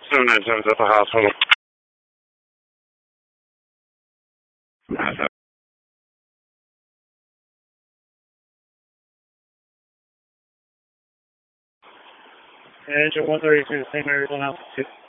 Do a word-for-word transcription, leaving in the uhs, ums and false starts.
seven nine seven at the hospital. Engine one thirty-two, same area, one altitude.